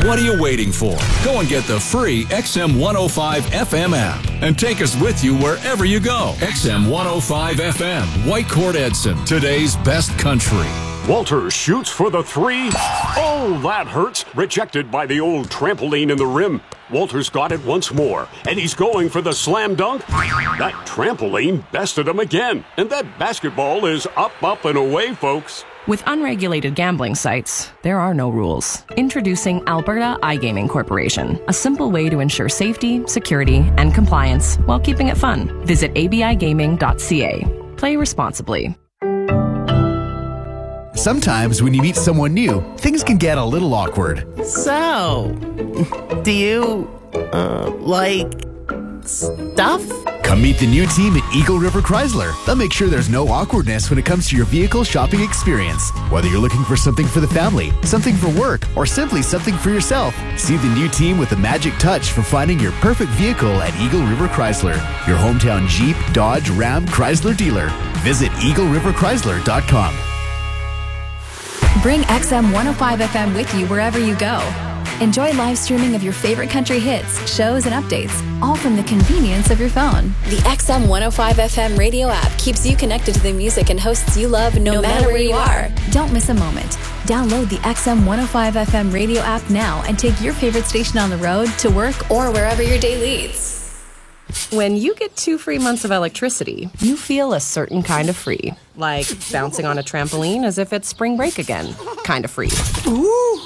What are you waiting for? Go and get the free XM 105 FM app and take us with you wherever you go. XM 105 FM, Whitecourt Edson, today's best country. Walter shoots for the three. Oh, that hurts. Rejected by the old trampoline in the rim. Walter's got it once more, and he's going for the slam dunk. That trampoline bested him again, and that basketball is up, and away, folks. With unregulated gambling sites, there are no rules. Introducing Alberta iGaming Corporation, a simple way to ensure safety, security, and compliance while keeping it fun. Visit abigaming.ca. Play responsibly. Sometimes when you meet someone new, things can get a little awkward. So, do you, like stuff? Come meet the new team at Eagle River Chrysler. They'll make sure there's no awkwardness when it comes to your vehicle shopping experience. Whether you're looking for something for the family, something for work, or simply something for yourself, see the new team with the magic touch for finding your perfect vehicle at Eagle River Chrysler, your hometown Jeep, Dodge, Ram, Chrysler dealer. Visit EagleRiverChrysler.com. Bring XM 105 FM with you wherever you go. Enjoy live streaming of your favorite country hits, shows, and updates, all from the convenience of your phone. The XM 105 FM radio app keeps you connected to the music and hosts you love no matter where you are. Don't miss a moment. Download the XM 105 FM radio app now and take your favorite station on the road, to work, or wherever your day leads. When you get 2 free months of electricity, you feel a certain kind of free. Like bouncing on a trampoline as if it's spring break again. Kind of free. Ooh.